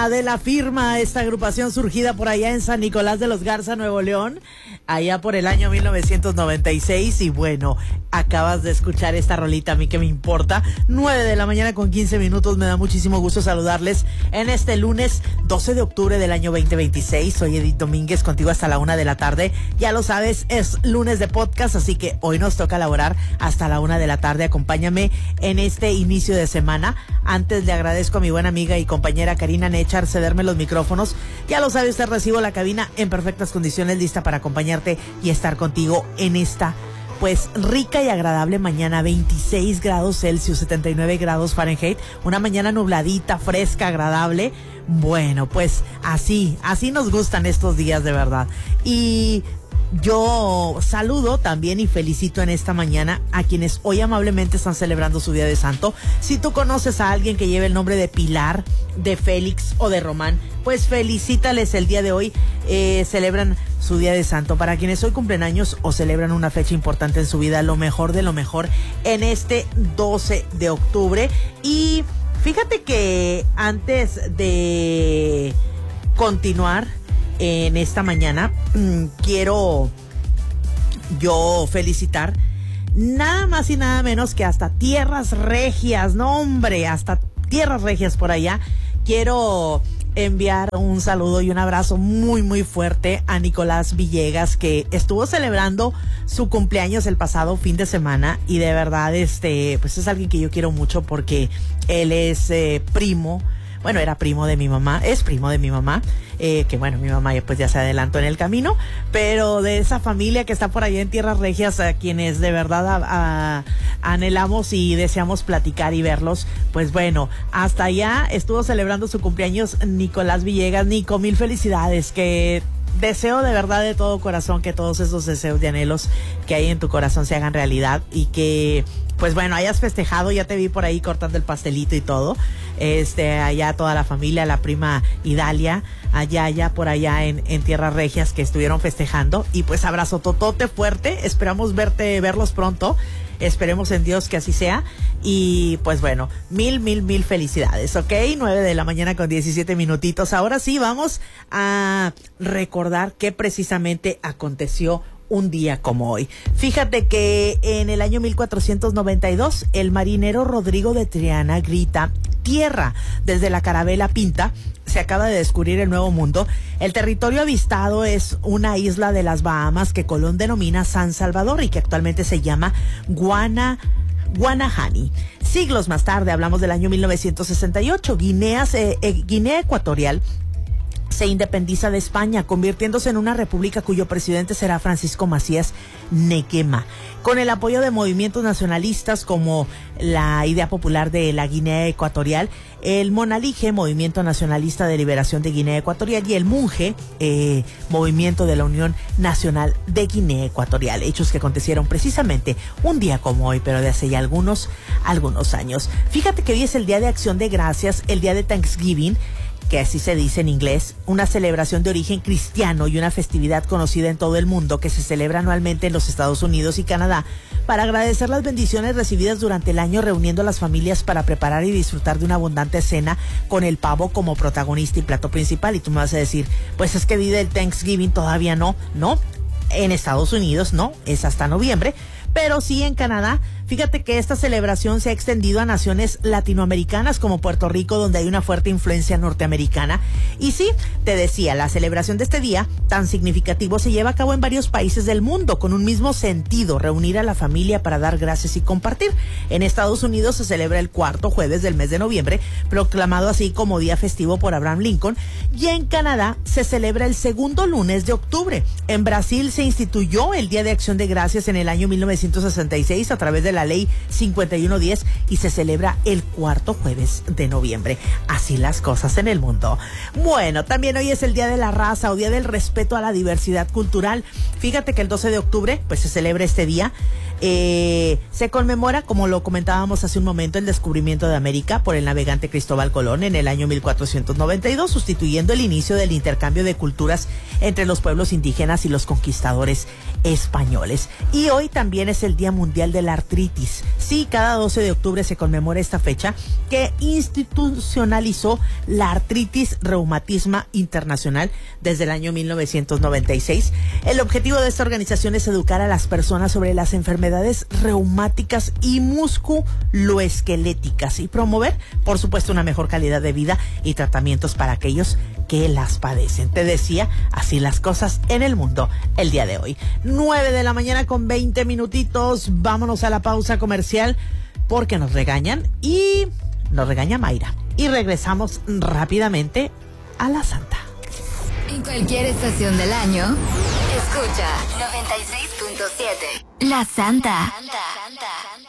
de La Firma, esta agrupación surgida por allá en San Nicolás de los Garza, Nuevo León, allá por el año 1996. Y bueno, acabas de escuchar esta rolita, a mí que me importa. 9:15 a.m. Me da muchísimo gusto saludarles en este lunes 12 de octubre del año 2026. Soy Edith Domínguez, contigo hasta la 1 de la tarde. Ya lo sabes, es lunes de podcast, así que hoy nos toca laborar hasta la 1 de la tarde. Acompáñame en este inicio de semana. Antes le agradezco a mi buena amiga y compañera Karina Nechar cederme los micrófonos. Ya lo sabe usted, recibo la cabina en perfectas condiciones, lista para acompañarte y estar contigo en esta pues rica y agradable mañana. 26 grados Celsius, 79 grados Fahrenheit, una mañana nubladita, fresca, agradable. Bueno, pues así nos gustan estos días, de verdad. Y yo saludo también y felicito en esta mañana a quienes hoy amablemente están celebrando su día de santo. Si tú conoces a alguien que lleve el nombre de Pilar, de Félix o de Román, pues felicítales el día de hoy. Celebran su día de santo. Para quienes hoy cumplen años o celebran una fecha importante en su vida, lo mejor de lo mejor en este 12 de octubre. Y fíjate que antes de continuar en esta mañana, quiero yo felicitar nada más y nada menos que hasta Tierras Regias. No, hombre, hasta Tierras Regias por allá. Quiero enviar un saludo y un abrazo muy muy fuerte a Nicolás Villegas, que estuvo celebrando su cumpleaños el pasado fin de semana, y de verdad pues es alguien que yo quiero mucho porque él es primo. Bueno, era primo de mi mamá, es primo de mi mamá, que bueno, mi mamá pues ya se adelantó en el camino, pero de esa familia que está por allá en Tierras Regias, a quienes de verdad anhelamos y deseamos platicar y verlos, pues bueno, hasta allá estuvo celebrando su cumpleaños Nicolás Villegas. Nico, mil felicidades, que deseo de verdad de todo corazón que todos esos deseos y anhelos que hay en tu corazón se hagan realidad, y que pues bueno, hayas festejado. Ya te vi por ahí cortando el pastelito y todo. Allá toda la familia, la prima Idalia, allá por allá en Tierras Regias, que estuvieron festejando. Y pues abrazo totote fuerte. Esperamos verlos pronto. Esperemos en Dios que así sea. Y pues bueno, mil felicidades, ¿ok? 9:17 a.m. Ahora sí, vamos a recordar qué precisamente aconteció un día como hoy. Fíjate que en el año 1492, el marinero Rodrigo de Triana grita: tierra. Desde la carabela Pinta se acaba de descubrir el Nuevo Mundo. El territorio avistado es una isla de las Bahamas que Colón denomina San Salvador y que actualmente se llama Guanahani. Siglos más tarde, hablamos del año 1968, Guinea Ecuatorial se independiza de España, convirtiéndose en una república cuyo presidente será Francisco Macías Nguema. Con el apoyo de movimientos nacionalistas como la Idea Popular de la Guinea Ecuatorial, el Monalige, Movimiento Nacionalista de Liberación de Guinea Ecuatorial, y el Munge, Movimiento de la Unión Nacional de Guinea Ecuatorial. Hechos que acontecieron precisamente un día como hoy, pero de hace ya algunos años. Fíjate que hoy es el Día de Acción de Gracias, el Día de Thanksgiving, que así se dice en inglés, una celebración de origen cristiano y una festividad conocida en todo el mundo que se celebra anualmente en los Estados Unidos y Canadá para agradecer las bendiciones recibidas durante el año, reuniendo a las familias para preparar y disfrutar de una abundante cena con el pavo como protagonista y plato principal. Y tú me vas a decir, pues es que vive el Thanksgiving todavía no, en Estados Unidos no, es hasta noviembre, pero sí en Canadá. Fíjate que esta celebración se ha extendido a naciones latinoamericanas como Puerto Rico, donde hay una fuerte influencia norteamericana. Y sí, te decía, la celebración de este día tan significativo se lleva a cabo en varios países del mundo con un mismo sentido: reunir a la familia para dar gracias y compartir. En Estados Unidos se celebra el cuarto jueves del mes de noviembre, proclamado así como día festivo por Abraham Lincoln, y en Canadá se celebra el segundo lunes de octubre. En Brasil se instituyó el Día de Acción de Gracias en el año 1966 a través de la ley 5110 y se celebra el cuarto jueves de noviembre. Así las cosas en el mundo. Bueno, también hoy es el Día de la Raza o Día del Respeto a la Diversidad Cultural. Fíjate que el 12 de octubre pues se celebra este día. Se conmemora, como lo comentábamos hace un momento, el descubrimiento de América por el navegante Cristóbal Colón en el año 1492, sustituyendo el inicio del intercambio de culturas entre los pueblos indígenas y los conquistadores españoles. Y hoy también es el Día Mundial de la Artritis. Sí, cada 12 de octubre se conmemora esta fecha que institucionalizó la artritis reumatismo internacional desde el año 1996. El objetivo de esta organización es educar a las personas sobre las enfermedades reumáticas y musculoesqueléticas y promover, por supuesto, una mejor calidad de vida y tratamientos para aquellos que las padecen. Te decía, así las cosas en el mundo el día de hoy. 9 de la mañana con 20 minutitos. Vámonos a la pausa comercial porque nos regañan y nos regaña Mayra. Y regresamos rápidamente a La Santa. En cualquier estación del año, escucha 96.7. La Santa.